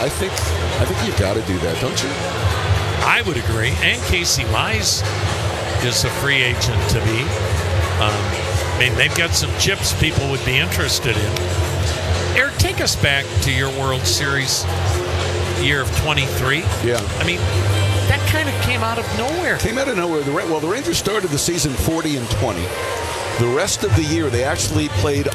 I think you've got to do that, don't you? I would agree. And Casey Mize is a free agent to be. I mean, they've got some chips people would be interested in. Eric, take us back to your World Series year of 23. Yeah. I mean, that kind of came out of nowhere. Came out of nowhere. The Rangers started the season 40-20. The rest of the year, they actually played